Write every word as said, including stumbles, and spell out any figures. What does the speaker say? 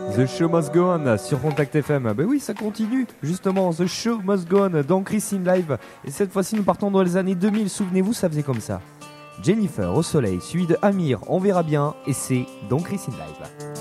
The Show Must Go On sur Contact F M. Ben oui, ça continue. Justement, The Show Must Go On dans Christine Live. Et cette fois-ci, nous partons dans les années deux mille. Souvenez-vous, ça faisait comme ça. Jennifer au soleil, suivi de Amir, on verra bien. Et c'est dans Christine Live.